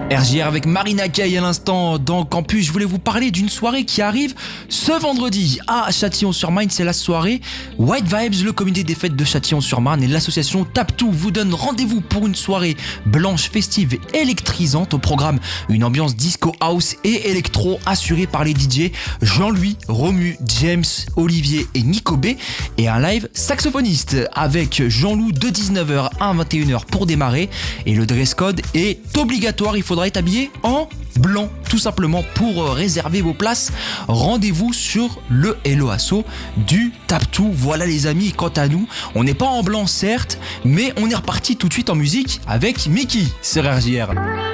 RJR avec Marina Kaye à l'instant dans Campus. Je voulais vous parler d'une soirée qui arrive ce vendredi à Châtillon-sur-Marne. C'est la soirée White Vibes. Le comité des fêtes de Châtillon-sur-Marne et l'association Tap2 vous donnent rendez-vous pour une soirée blanche, festive et électrisante. Au programme, une ambiance disco house et électro assurée par les DJ Jean-Louis, Romu, James, Olivier et Nico B. Et un live saxophoniste avec Jean-Loup de 19h à 21h pour démarrer. Et le dress code est obligatoire. Il faudra être habillé en blanc, tout simplement. Pour réserver vos places, rendez-vous sur le Hello Asso du Tap2. Voilà les amis, quant à nous, on n'est pas en blanc certes, mais on est reparti tout de suite en musique avec Mickey sur RJR.